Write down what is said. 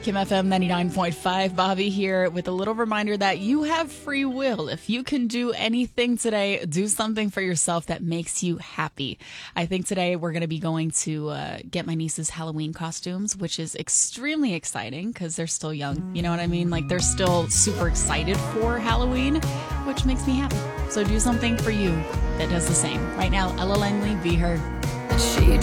Kim FM 99.5, Bobby here with a little reminder that you have free will. If you can do anything today, do something for yourself that makes you happy. I think today we're going to be going to get my niece's Halloween costumes, which is extremely exciting because they're still young. You know what I mean? Like they're still super excited for Halloween, which makes me happy. So do something for you that does the same. Right now, Ella Langley, Be Her. She